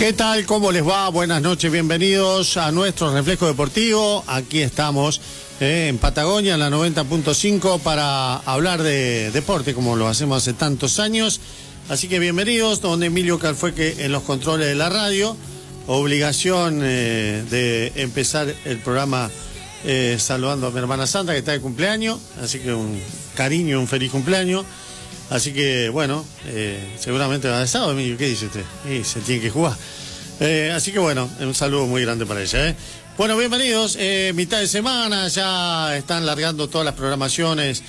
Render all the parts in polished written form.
¿Qué tal? ¿Cómo les va? Buenas noches, bienvenidos a nuestro Reflejo Deportivo. Aquí estamos en Patagonia, en la 90.5, para hablar de deporte, como lo hacemos hace tantos años. Así que bienvenidos, don Emilio Calfueque en los controles de la radio. Obligación de empezar el programa saludando a mi hermana Santa, que está de cumpleaños. Así que un cariño, un feliz cumpleaños. Así que, bueno, seguramente va a estar, Emilio, ¿qué dice usted? Se tiene que jugar. Así que, bueno, un saludo muy grande para ella. Bueno, bienvenidos, mitad de semana, ya están largando todas las programaciones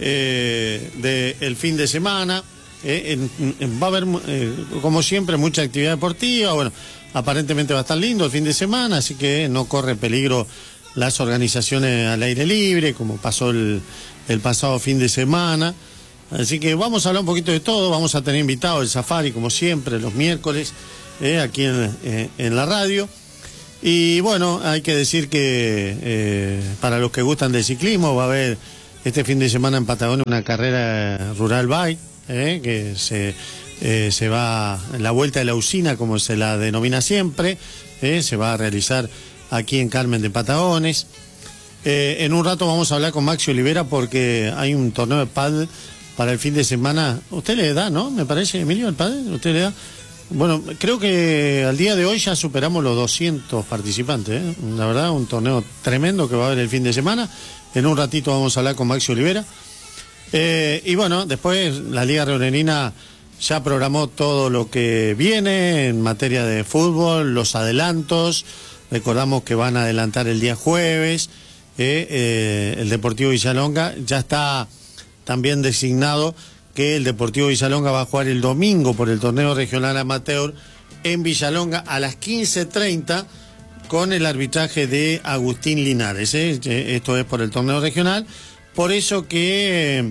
del fin de semana. Va a haber, como siempre, mucha actividad deportiva. Bueno, aparentemente va a estar lindo el fin de semana, así que no corre peligro las organizaciones al aire libre, como pasó el pasado fin de semana. Así que vamos a hablar un poquito de todo. Vamos a tener invitados el Safari, como siempre, los miércoles, aquí en la radio. Y bueno, hay que decir que para los que gustan del ciclismo, va a haber este fin de semana en Patagonia una carrera rural bike, que se va, la vuelta de la usina, como se la denomina siempre, se va a realizar aquí en Carmen de Patagones. En un rato vamos a hablar con Maxi Olivera porque hay un torneo de pádel para el fin de semana. Usted le da, ¿no? Me parece, Emilio, el pádel, usted le da. Bueno, creo que al día de hoy ya superamos los 200 participantes, La verdad, un torneo tremendo que va a haber el fin de semana. En un ratito vamos a hablar con Maxi Olivera. Y bueno, después la Liga Rionegrina ya programó todo lo que viene en materia de fútbol, los adelantos. Recordamos que van a adelantar el día jueves. El Deportivo Villalonga ya está también designado que el Deportivo Villalonga va a jugar el domingo por el torneo regional amateur en Villalonga a las 15:30 con el arbitraje de Agustín Linares. Esto es por el torneo regional. Por eso que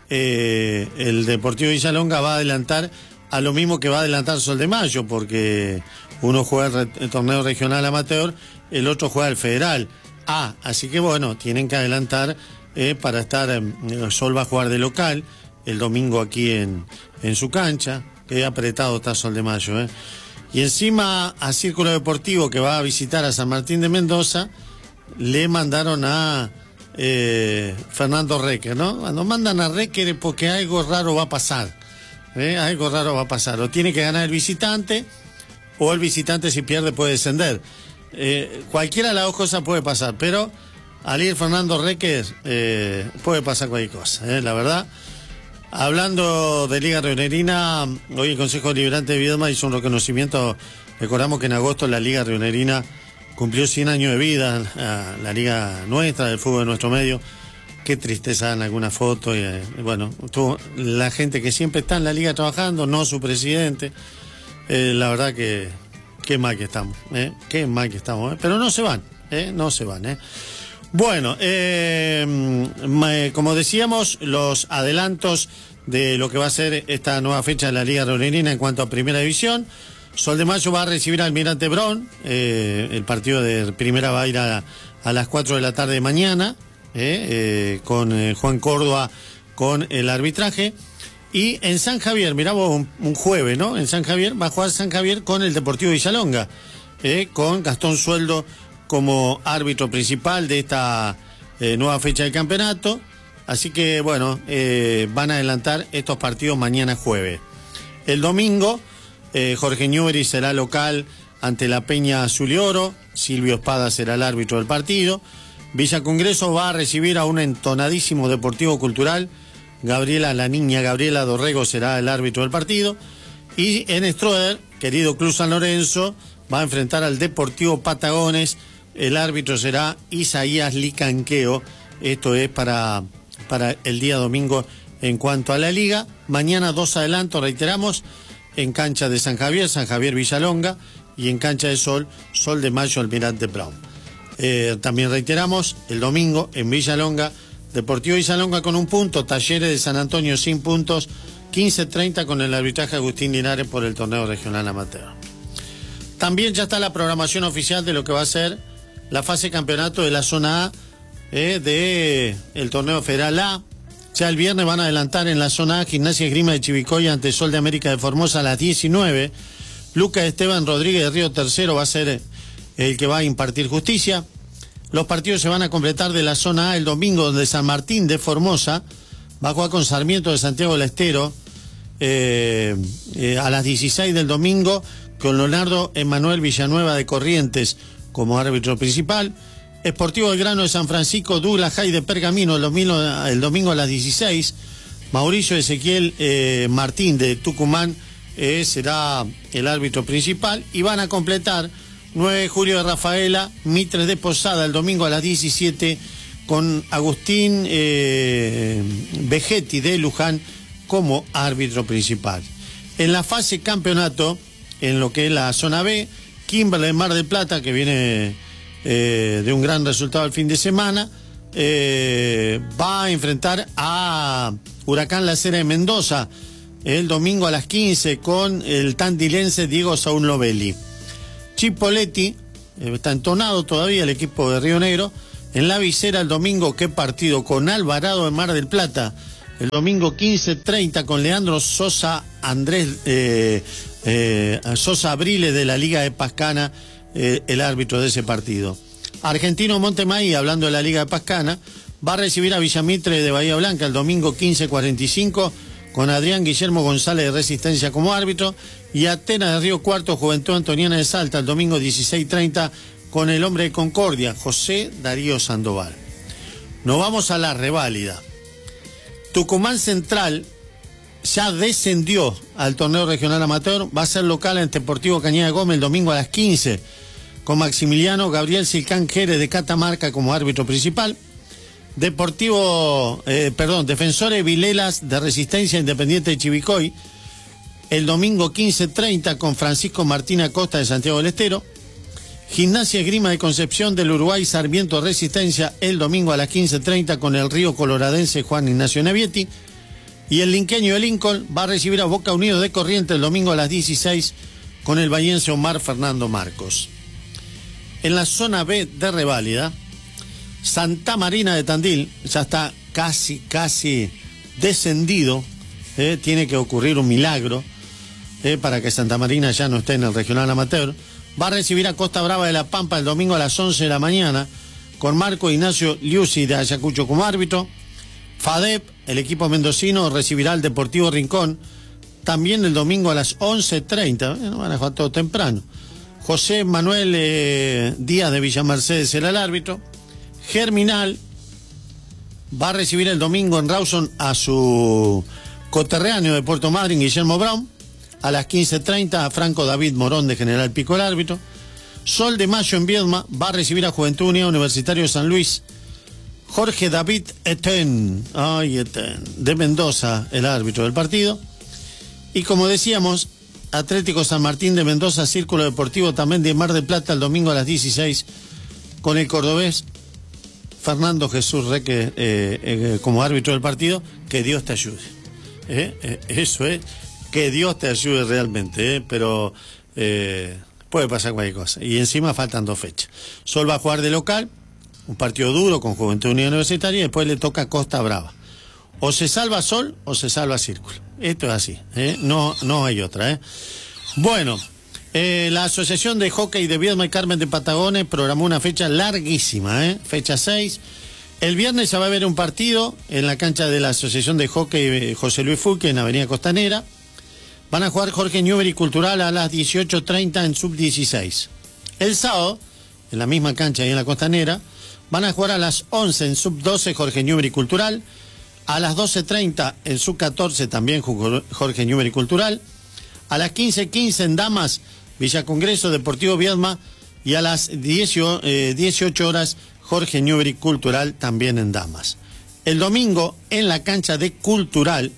el Deportivo Villalonga va a adelantar a lo mismo que va a adelantar Sol de Mayo, porque uno juega el torneo regional amateur, el otro juega el federal. Así que bueno, tienen que adelantar para estar. Sol va a jugar de local el domingo aquí en su cancha. Qué apretado está Sol de Mayo, Y encima a Círculo Deportivo, que va a visitar a San Martín de Mendoza, le mandaron a Fernando Requer, ¿no? Cuando mandan a Requer es porque algo raro va a pasar. Algo raro va a pasar. O tiene que ganar el visitante, o el visitante, si pierde, puede descender. Cualquiera de las dos cosas puede pasar, pero al ir Fernando Requer puede pasar cualquier cosa, la verdad. Hablando de Liga Rionegrina, hoy el Consejo Deliberante de Viedma hizo un reconocimiento. Recordamos que en agosto la Liga Rionegrina cumplió 100 años de vida, la liga nuestra, del fútbol de nuestro medio. Qué tristeza en alguna foto. Bueno, la gente que siempre está en la liga trabajando, no su presidente. La verdad que qué mal que estamos, qué mal que estamos, pero no se van, no se van, Bueno, como decíamos, los adelantos de lo que va a ser esta nueva fecha de la Liga Rionegrina en cuanto a Primera División. Sol de Mayo va a recibir a Almirante Brown, el partido de Primera va a ir a las 4 de la tarde de mañana, con Juan Córdoba con el arbitraje. Y en San Javier, miramos un jueves, ¿no? En San Javier va a jugar San Javier con el Deportivo Villalonga, con Gastón Sueldo como árbitro principal de esta nueva fecha del campeonato. Así que, bueno, van a adelantar estos partidos mañana jueves. El domingo, Jorge Newbery será local ante la Peña Azul y Oro. Silvio Espada será el árbitro del partido. Villa Congreso va a recibir a un entonadísimo Deportivo Cultural. La niña Gabriela Dorrego será el árbitro del partido. Y en Stroeder, querido Club San Lorenzo, va a enfrentar al Deportivo Patagones. El árbitro será Isaías Licanqueo. Esto es para el día domingo en cuanto a la liga. Mañana 2 adelantos, reiteramos, en cancha de San Javier Villalonga, y en cancha de Sol de Mayo Almirante Brown. También reiteramos, el domingo en Villalonga, Deportivo Villalonga con 1 punto, Talleres de San Antonio sin puntos, 15:30 con el arbitraje Agustín Linares por el torneo regional amateur. También ya está la programación oficial de lo que va a ser la fase campeonato de la zona A del torneo federal A. Ya el viernes van a adelantar en la zona A Gimnasia Esgrima de Chivicoy ante Sol de América de Formosa a las 19. Lucas Esteban Rodríguez de Río Tercero va a ser el que va a impartir justicia. Los partidos se van a completar de la zona A el domingo, donde San Martín de Formosa va a jugar con Sarmiento de Santiago del Estero a las 16 del domingo, con Leonardo Emanuel Villanueva de Corrientes como árbitro principal. Sportivo Belgrano de San Francisco, Douglas Jay de Pergamino el domingo a las 16. Mauricio Ezequiel Martín de Tucumán será el árbitro principal. Y van a completar 9 de julio de Rafaela, Mitres de Posada el domingo a las 17, con Agustín Vegetti de Luján como árbitro principal. En la fase campeonato, en lo que es la zona B, Kimberley Mar del Plata, que viene de un gran resultado el fin de semana, va a enfrentar a Huracán La Cera de Mendoza el domingo a las 15 con el tandilense Diego Saúl Novelli. Chipolletti está entonado todavía el equipo de Río Negro. En la visera el domingo, qué partido, con Alvarado de Mar del Plata. El domingo 15:30 con Leandro Sosa Sosa Abriles de la Liga de Pascana, el árbitro de ese partido. Argentino Montemaí, hablando de la Liga de Pascana, va a recibir a Villamitre de Bahía Blanca el domingo 15:45 con Adrián Guillermo González de Resistencia como árbitro, y Atenas de Río Cuarto, Juventud Antoniana de Salta el domingo 16:30 con el hombre de Concordia, José Darío Sandoval. Nos vamos a la reválida. Tucumán Central ya descendió al torneo regional amateur, va a ser local en Deportivo Cañada Gómez el domingo a las 15, con Maximiliano Gabriel Silcán Jerez de Catamarca como árbitro principal. Defensores Vilelas de Resistencia Independiente de Chivicoy, el domingo 15:30 con Francisco Martín Acosta de Santiago del Estero. Gimnasia Esgrima de Concepción del Uruguay, Sarmiento Resistencia, el domingo a las 15:30 con el Río Coloradense Juan Ignacio Nevietti. Y el linqueño de Lincoln va a recibir a Boca Unidos de Corrientes el domingo a las 16 con el bahiense Omar Fernando Marcos. En la zona B de reválida, Santa Marina de Tandil ya está casi descendido. Tiene que ocurrir un milagro para que Santa Marina ya no esté en el regional amateur. Va a recibir a Costa Brava de La Pampa el domingo a las 11 de la mañana con Marco Ignacio Liuzzi de Ayacucho como árbitro. FADEP, el equipo mendocino, recibirá al Deportivo Rincón también el domingo a las 11:30. Van a jugar todo temprano. José Manuel Díaz de Villa Mercedes será el árbitro. Germinal va a recibir el domingo en Rawson a su coterráneo de Puerto Madryn, Guillermo Brown. A las 15:30 a Franco David Morón de General Pico el árbitro. Sol de Mayo en Viedma va a recibir a Juventud Unida Universitario de San Luis. Jorge David Eten de Mendoza, el árbitro del partido. Y como decíamos, Atlético San Martín de Mendoza, Círculo Deportivo también de Mar del Plata el domingo a las 16 con el cordobés Fernando Jesús Reque como árbitro del partido. Que Dios te ayude. Eso es. Que Dios te ayude realmente, pero puede pasar cualquier cosa. Y encima faltan 2 fechas. Sol va a jugar de local, un partido duro con Juventud Unida Universitaria, y después le toca Costa Brava. O se salva Sol o se salva Círculo. Esto es así, no hay otra. Bueno, la Asociación de Hockey de Viedma y Carmen de Patagones programó una fecha larguísima, fecha 6. El viernes ya va a haber un partido en la cancha de la Asociación de Hockey José Luis Fulque en Avenida Costanera. Van a jugar Jorge Newbery Cultural a las 18:30 en sub-16. El sábado, en la misma cancha ahí en la Costanera, van a jugar a las 11 en sub-12 Jorge Newbery Cultural. A las 12:30 en sub-14 también Jorge Newbery Cultural. A las 15:15 en Damas, Villa Congreso Deportivo Viedma. Y a las 18 horas Jorge Newbery Cultural también en Damas. El domingo en la cancha de Cultural,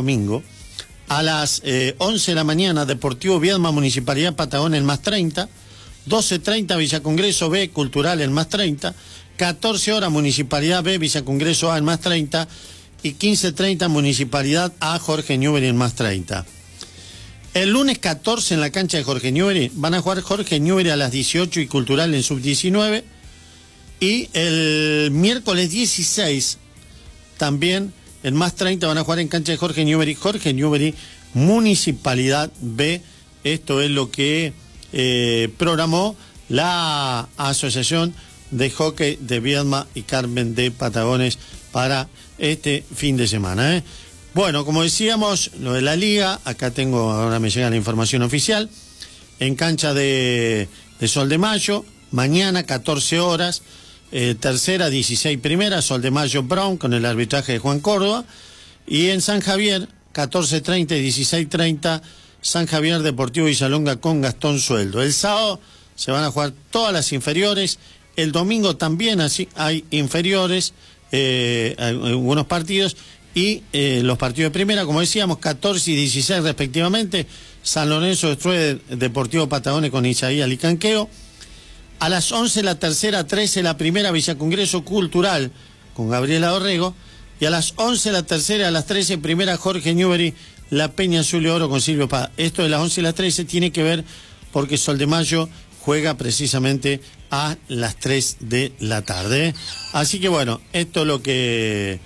a las 11 de la mañana, Deportivo Viedma, Municipalidad Patagones, el más 30. 12:30, Villa Congreso B, Cultural, el más 30. 14 horas, Municipalidad B, Villa Congreso A, el más 30. Y 15:30, Municipalidad A, Jorge Newbery, el más 30. El lunes 14, en la cancha de Jorge Newbery, van a jugar Jorge Newbery a las 18 y Cultural en sub-19. Y el miércoles 16, también el más 30 van a jugar en cancha de Jorge Newbery, Municipalidad B, Esto es lo que programó la Asociación de Hockey de Viedma y Carmen de Patagones para este fin de semana. Bueno, como decíamos, lo de la liga, acá tengo, ahora me llega la información oficial, en cancha de Sol de Mayo, mañana 14 horas, tercera, 16 primera, Sol de Mayo Brown con el arbitraje de Juan Córdoba, y en San Javier, 14:30 y 16:30, San Javier Deportivo Villalonga con Gastón Sueldo. El sábado se van a jugar todas las inferiores, el domingo también así hay inferiores, algunos partidos, y los partidos de primera, como decíamos, 14 y 16 respectivamente, San Lorenzo destruye Deportivo Patagones con Isaías Licanqueo. A las 11 la tercera, 13 la primera, Villa Congreso Cultural con Gabriela Dorrego. Y a las 11 la tercera, a las 13 primera, Jorge Newbery, La Peña Azul y Oro con Silvio Paz. Esto de las 11 y las 13 tiene que ver porque Sol de Mayo juega precisamente a las 3 de la tarde. Así que bueno, esto es lo que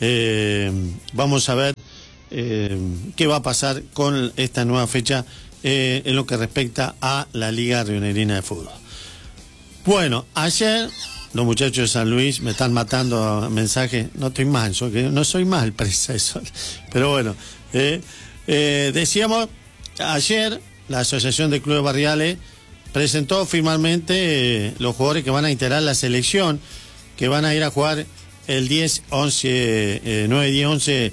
vamos a ver qué va a pasar con esta nueva fecha en lo que respecta a la Liga Rionegrina de Fútbol. Bueno, ayer los muchachos de San Luis me están matando mensajes, no estoy mal, yo que no soy mal presa eso, pero bueno, decíamos, ayer la Asociación de Clubes Barriales presentó formalmente los jugadores que van a integrar la selección, que van a ir a jugar el 10, 11, 9, 10, 11,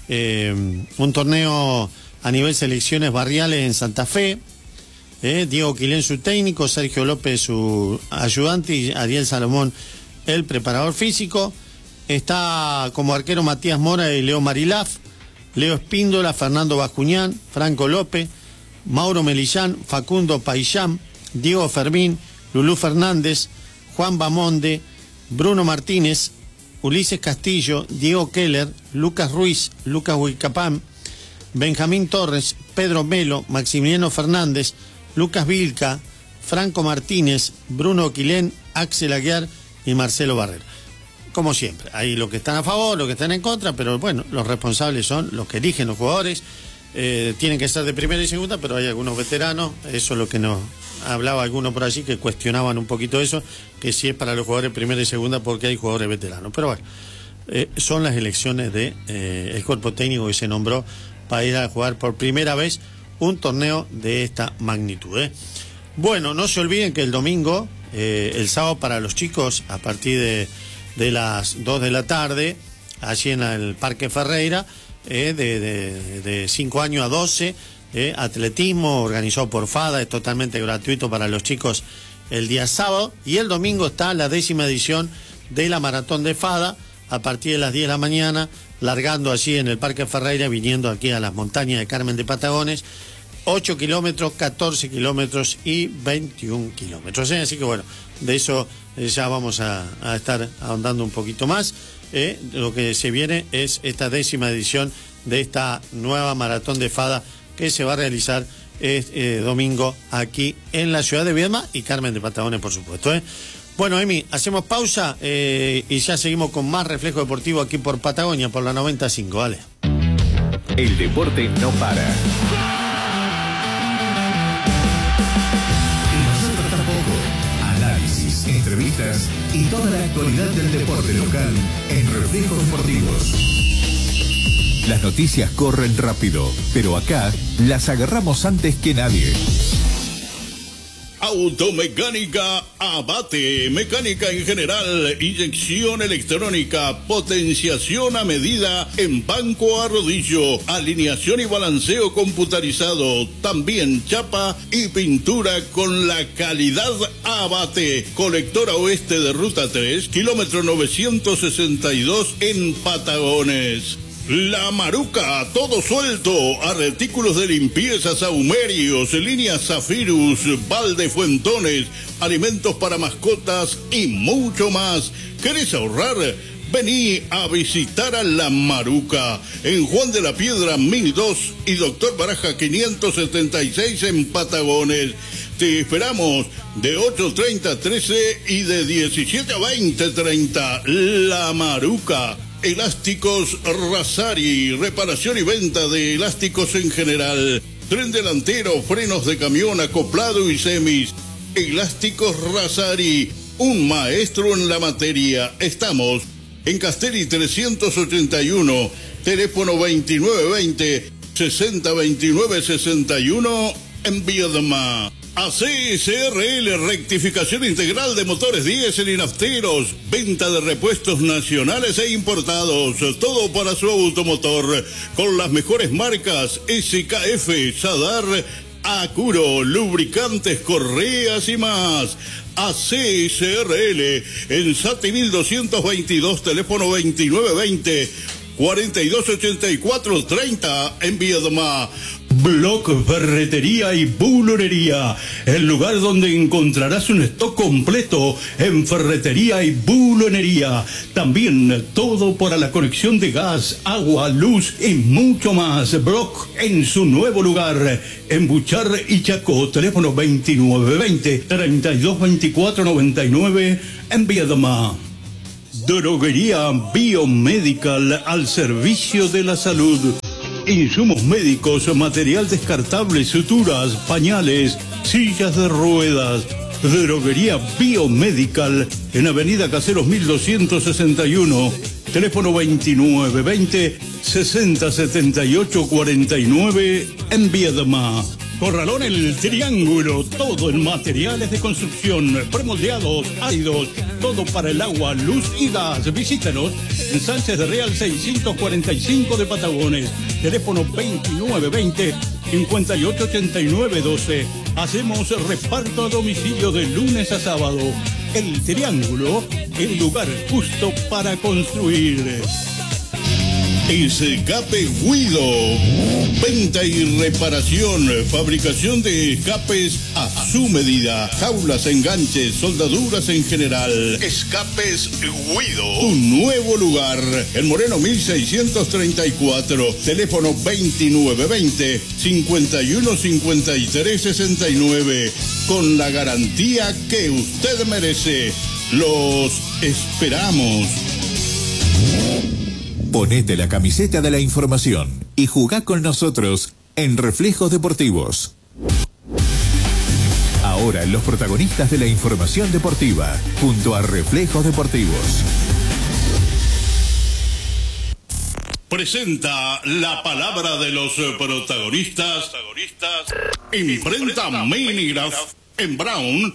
un torneo a nivel selecciones barriales en Santa Fe. Diego Quilén, su técnico, Sergio López, su ayudante, y Ariel Salomón, el preparador físico. Está como arquero Matías Mora y Leo Marilaf, Leo Espíndola, Fernando Bascuñán, Franco López, Mauro Melillán, Facundo Paillán, Diego Fermín, Lulú Fernández, Juan Bamonde, Bruno Martínez, Ulises Castillo, Diego Keller, Lucas Ruiz, Lucas Huicapán, Benjamín Torres, Pedro Melo, Maximiliano Fernández, Lucas Vilca, Franco Martínez, Bruno Quilén, Axel Aguiar y Marcelo Barrera. Como siempre, hay los que están a favor, los que están en contra, pero bueno, los responsables son los que eligen los jugadores. Tienen que ser de primera y segunda, pero hay algunos veteranos, eso es lo que nos hablaba alguno por allí, que cuestionaban un poquito eso, que si es para los jugadores de primera y segunda porque hay jugadores veteranos. Pero bueno, son las elecciones de el cuerpo técnico que se nombró para ir a jugar por primera vez un torneo de esta magnitud. Bueno, no se olviden que el domingo, el sábado para los chicos, a partir de las 2 de la tarde, allí en el Parque Ferreira, de 5 años a 12, atletismo organizado por FADA, es totalmente gratuito para los chicos el día sábado, y el domingo está la 10ª edición de la Maratón de FADA, a partir de las 10 de la mañana, largando allí en el Parque Ferreira, viniendo aquí a las montañas de Carmen de Patagones, 8 kilómetros, 14 kilómetros y 21 kilómetros. Así que bueno, de eso ya vamos a estar ahondando un poquito más. Lo que se viene es esta 10ª edición de esta nueva Maratón de FADA que se va a realizar domingo aquí en la ciudad de Viedma y Carmen de Patagones, por supuesto. Bueno, Emi, hacemos pausa y ya seguimos con más Reflejo Deportivo aquí por Patagonia, por la 95, ¿vale? El deporte no para. Y nosotros tampoco. Análisis, entrevistas y toda la actualidad del deporte local en Reflejos Deportivos. Las noticias corren rápido, pero acá las agarramos antes que nadie. Automecánica Abate, mecánica en general, inyección electrónica, potenciación a medida en banco a rodillo, alineación y balanceo computarizado, también chapa y pintura con la calidad Abate. Colectora oeste de Ruta 3, kilómetro 962 en Patagones. La Maruca, todo suelto, artículos de limpieza, saumerios, líneas Zafirus, Valdefuentones, alimentos para mascotas y mucho más. ¿Querés ahorrar? Vení a visitar a La Maruca, en Juan de la Piedra 1002 y Doctor Baraja 576 en Patagones. Te esperamos de 8:30 a 13 y de 17 a 20:30. La Maruca. Elásticos Rasari, reparación y venta de elásticos en general. tren delantero, frenos de camión, acoplado y semis, elásticos Razari, un maestro en la materia. Estamos en Castelli 381, teléfono 2920-6029-61 en Viedma. ACSRL, rectificación integral de motores diésel y nafteros, venta de repuestos nacionales e importados, todo para su automotor, con las mejores marcas SKF, Sadar, Acuro, lubricantes, correas y más. ACSRL, en Sati 1222, teléfono 2920-4284-30 en Viedma. Block Ferretería y Bulonería, el lugar donde encontrarás un stock completo en ferretería y bulonería. También todo para la conexión de gas, agua, luz y mucho más. Block en su nuevo lugar, en Buchar y Chacó, teléfono 2920-322499 en Viedma. Droguería Biomedical, al servicio de la salud. Insumos médicos, material descartable, suturas, pañales, sillas de ruedas. Droguería Biomedical en Avenida Caseros 1261, teléfono 2920-607849 en Viedma. Corralón El Triángulo, todo en materiales de construcción, premoldeados, áridos, todo para el agua, luz y gas. Visítanos en Sánchez de Real 645 de Patagones, teléfono 2920-588912. Hacemos reparto a domicilio de lunes a sábado. El Triángulo, el lugar justo para construir. Escape Guido, venta y reparación, fabricación de escapes a su medida, jaulas, enganches, soldaduras en general. Escapes Guido, un nuevo lugar, en Moreno 1634, teléfono 2920-515369, con la garantía que usted merece. Los esperamos. Ponete la camiseta de la información y jugá con nosotros en Reflejos Deportivos. Ahora los protagonistas de la información deportiva, junto a Reflejos Deportivos. Presenta la palabra de los protagonistas. Imprenta Minigraph en Brown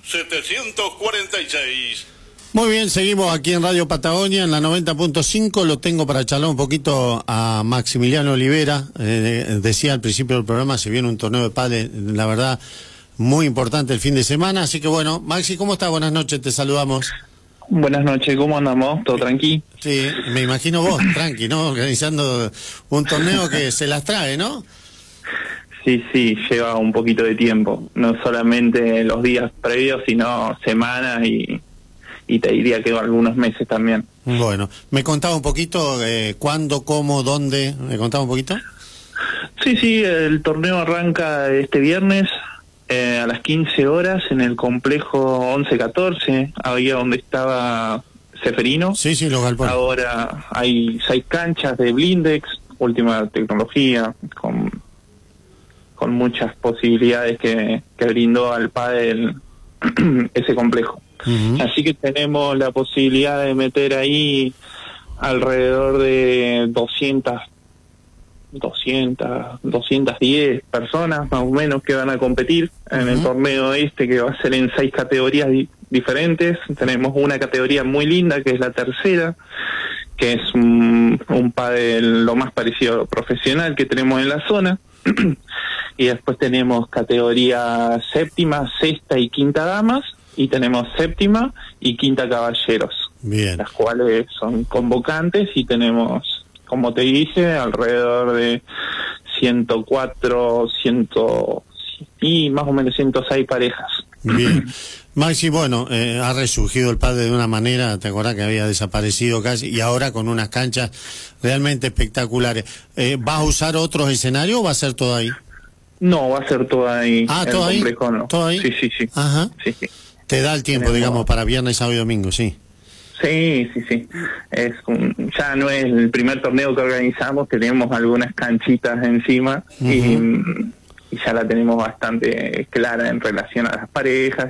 746. Muy bien, seguimos aquí en Radio Patagonia, en la 90.5. Lo tengo para charlar un poquito a Maximiliano Olivera. Decía al principio del programa, se viene un torneo de pádel, la verdad, muy importante el fin de semana. Así que bueno, Maxi, ¿cómo estás? Buenas noches, te saludamos. Buenas noches, ¿cómo andamos? ¿Todo tranqui? Sí, me imagino vos, tranqui, ¿no? Organizando un torneo que se las trae, ¿no? Sí, lleva un poquito de tiempo. No solamente los días previos, sino semanas y te diría que algunos meses también. Bueno, ¿me contaba un poquito cuándo, cómo, dónde? ¿Me contaba un poquito? Sí, el torneo arranca este viernes a las 15 horas en el complejo 11-14, ahí donde estaba Ceferino. Sí, los galpones. Ahora hay 6 canchas de blindex, última tecnología, con muchas posibilidades que brindó al pádel ese complejo. Uh-huh. Así que tenemos la posibilidad de meter ahí alrededor de 210 personas más o menos que van a competir en el torneo que va a ser en 6 categorías diferentes. Tenemos una categoría muy linda que es la tercera, que es un pádel lo más parecido a lo profesional que tenemos en la zona. Y después tenemos categoría séptima, sexta y quinta damas, y tenemos séptima y quinta caballeros. Bien. Las cuales son convocantes, y tenemos, como te dije, alrededor de 104, y más o menos 106 parejas. Bien. Maxi, bueno, ha resurgido el pádel de una manera, te acordás que había desaparecido casi, y ahora con unas canchas realmente espectaculares. ¿Vas a usar otros escenarios o va a ser todo ahí? No, va a ser todo ahí. Ah, ¿todo ahí? No. ¿Todo ahí? Sí. Ajá. Sí. Te da el tiempo, digamos, para viernes, sábado y domingo, sí. Sí. Ya no es el primer torneo que organizamos, tenemos algunas canchitas encima, y ya la tenemos bastante clara en relación a las parejas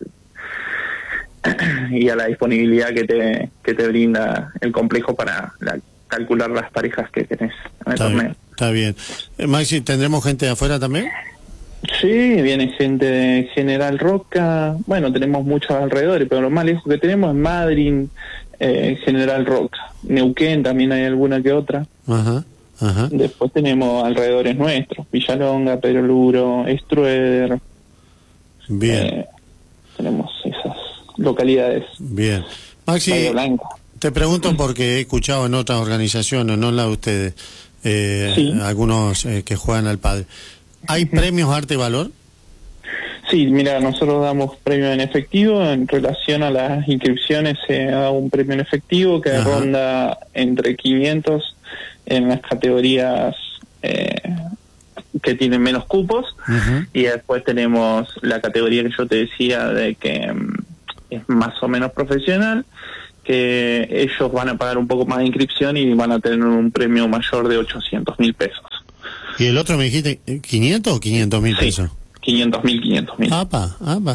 y a la disponibilidad que te brinda el complejo para calcular las parejas que tenés en el torneo. Está bien. Maxi, ¿tendremos gente de afuera también? Sí, viene gente de General Roca. Bueno, tenemos muchos alrededores, pero lo más lejos que tenemos es Madrid, General Roca. Neuquén también hay alguna que otra. Ajá. Después tenemos alrededores nuestros, Villalonga, Pedro Luro, Estrueder. Bien. Tenemos esas localidades. Bien. Maxi, Bahía Blanca. te pregunto porque he escuchado en otras organizaciones, no en la de ustedes, Sí. algunos que juegan al pádel. ¿Hay premios Arte y Valor? Sí, mira, nosotros damos premio en efectivo. En relación a las inscripciones se da un premio en efectivo que ronda entre 500 en las categorías que tienen menos cupos, y después tenemos la categoría que yo te decía de que es más o menos profesional, que ellos van a pagar un poco más de inscripción y van a tener un premio mayor de 800.000 pesos. ¿Y el otro me dijiste 500 o 500.000 pesos? 500.000. Apa.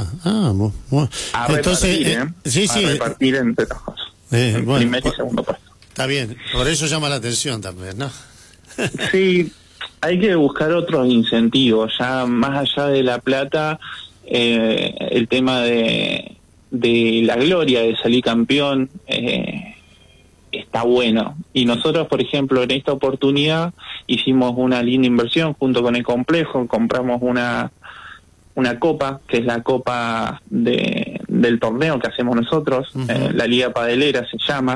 A Entonces, repartir, a repartir entre las cosas. Bueno, Primer y segundo puesto. Está bien, por eso llama la atención también, ¿no? Sí, hay que buscar otros incentivos, ya más allá de la plata, el tema de la gloria de salir campeón está bueno. Y nosotros, por ejemplo, en esta oportunidad hicimos una linda inversión junto con el complejo, compramos una copa, que es la copa del torneo que hacemos nosotros, la Liga Padelera se llama.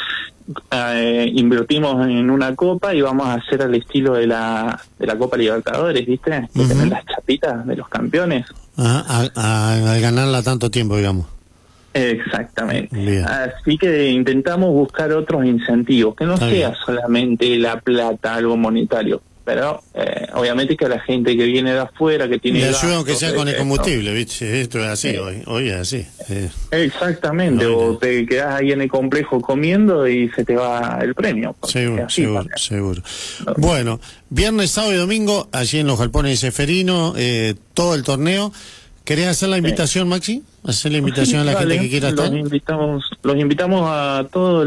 Invertimos en una copa y vamos a hacer al estilo de la Copa Libertadores, ¿viste? Que tienen las chapitas de los campeones. Al ganarla tanto tiempo, digamos. Exactamente. Bien. Así que intentamos buscar otros incentivos, que no Está sea bien. solamente la plata, algo monetario, pero obviamente que a la gente que viene de afuera, que tiene Le ayuda aunque gastos, sea con el esto. combustible, ¿viste? Esto es así, hoy es así. Exactamente, No, o te quedás ahí en el complejo comiendo y se te va el premio. porque así Seguro. Bueno, viernes, sábado y domingo, allí en los Galpones de Seferino, todo el torneo. ¿Querés hacer la invitación, Maxi? ¿Hacer la invitación a la gente que quiera estar? Los invitamos a todos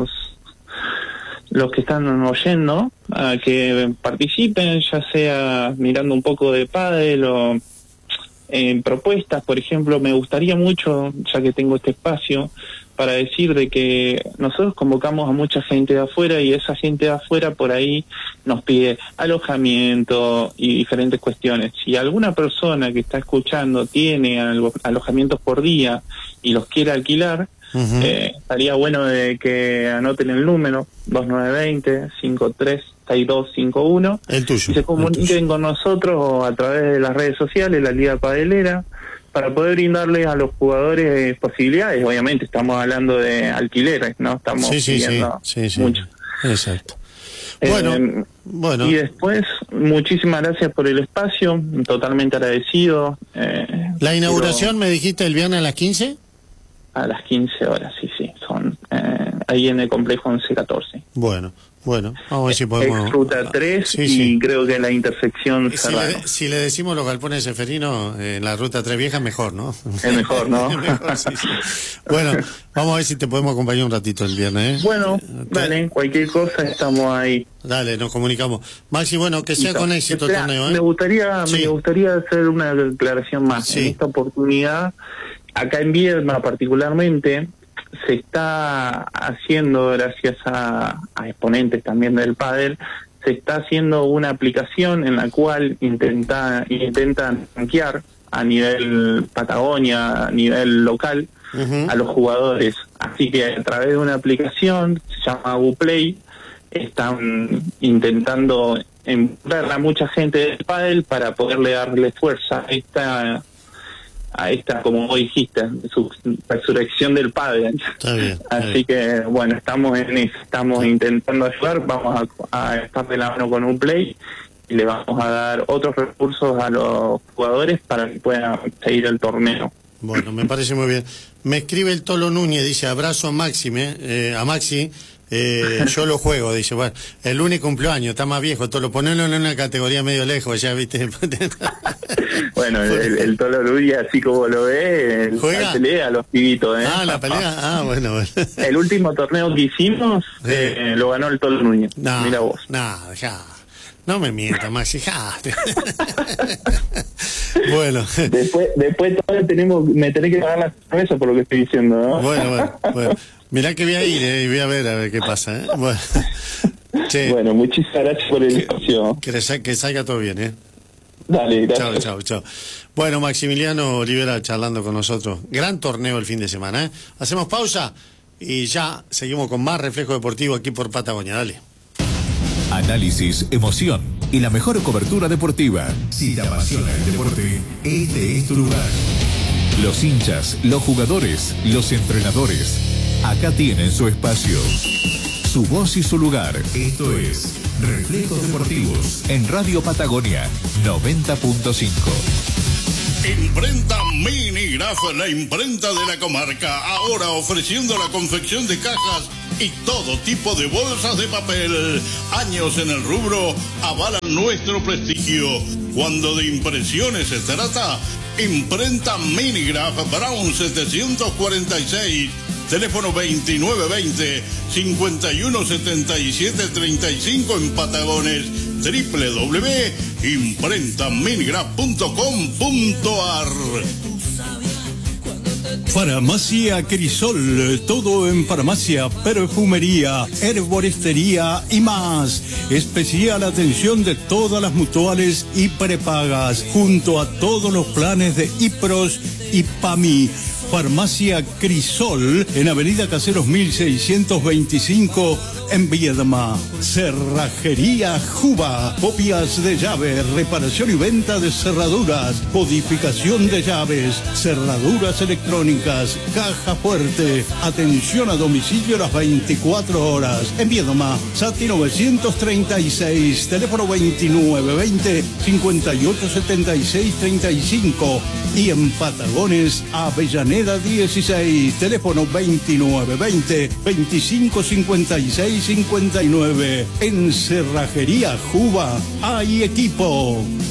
los que están oyendo a que participen, ya sea mirando un poco de pádel o en propuestas. Por ejemplo, me gustaría mucho, ya que tengo este espacio, para decir de que nosotros convocamos a mucha gente de afuera y esa gente de afuera por ahí nos pide alojamiento y diferentes cuestiones. Si alguna persona que está escuchando tiene alojamientos por día y los quiere alquilar, estaría bueno de que anoten el número 2920-536251 El tuyo. y se comuniquen con nosotros a través de las redes sociales, la Liga Padelera, para poder brindarles a los jugadores posibilidades. Obviamente estamos hablando de alquileres, no estamos pidiendo mucho. Exacto. Bueno. Y después, muchísimas gracias por el espacio, totalmente agradecido. La inauguración, me dijiste, el viernes a las 15. A las 15 horas, sí, son ahí en el complejo 11-14. Bueno, vamos a ver si podemos... Ex Ruta 3 Sí. creo que la intersección Serrano. Si le decimos los Galpones de Seferino en la Ruta 3 Vieja, mejor, ¿no? Es mejor, ¿no? Es mejor, sí. Bueno, vamos a ver si te podemos acompañar un ratito el viernes, ¿eh? Bueno, dale, cualquier cosa estamos ahí. Dale, nos comunicamos. Maxi, bueno, que sea Listo. con éxito el Espera, torneo, ¿eh? me gustaría hacer una declaración más. Sí. En esta oportunidad, acá en Viedma particularmente, se está haciendo, gracias a exponentes también del pádel, se está haciendo una aplicación en la cual intentan rankear a nivel Patagonia, a nivel local, a los jugadores. Así que a través de una aplicación, se llama Uplay, están intentando envolver a mucha gente del pádel para poderle darle fuerza a esta, como vos dijiste, su resurrección del pádel. Está bien. Así que, bueno, estamos en eso, estamos intentando ayudar, vamos a estar de la mano con un play y le vamos a dar otros recursos a los jugadores para que puedan seguir el torneo. Bueno, me parece muy bien. Me escribe el Tolo Núñez, dice abrazo a Maxi, yo lo juego, dice, bueno, el lunes cumpleaños, está más viejo, todo lo ponelo en una categoría medio lejos, ya viste. Bueno, el Tolo Luis, así como lo ve, la pelea a los pibitos, Ah, la pelea, bueno. El último torneo que hicimos, lo ganó el Tolo Núñez. No, mira vos. No, ya. No me mientas, Maxi, ya. Bueno. Después todavía me tenés que pagar la cerveza por lo que estoy diciendo, ¿no? Bueno. Mirá que voy a ir, y voy a ver qué pasa, Bueno, che, bueno, muchísimas gracias por el espacio. Que salga todo bien, Dale, gracias. Chao. Bueno, Maximiliano Olivera charlando con nosotros. Gran torneo el fin de semana, Hacemos pausa y ya seguimos con más Reflejo Deportivo aquí por Patagonia. Dale. Análisis, emoción y la mejor cobertura deportiva. Si te apasiona el deporte, este es tu lugar. Los hinchas, los jugadores, los entrenadores, acá tienen su espacio, su voz y su lugar. Esto es Reflejos Deportivos En Radio Patagonia 90.5. Imprenta Minigraf, la imprenta de la comarca, ahora ofreciendo la confección de cajas y todo tipo de bolsas de papel. Años en el rubro avalan nuestro prestigio. Cuando de impresiones se trata, Imprenta Minigraf, Brown 746, teléfono 2920-517735 en Patagones, www.imprentaminigraf.com.ar. Farmacia Crisol, todo en farmacia, perfumería, herboristería y más. Especial atención de todas las mutuales y prepagas, junto a todos los planes de IPROS y PAMI. Farmacia Crisol, en Avenida Caseros 1625, en Viedma. Cerrajería Juba, copias de llaves, reparación y venta de cerraduras, codificación de llaves, cerraduras electrónicas, caja fuerte, atención a domicilio las 24 horas. En Viedma, Sati 936, teléfono 2920-587635. Y en Patagones, Avellaneda 16, teléfono 2920-255659. En Cerrajería Juba hay equipo.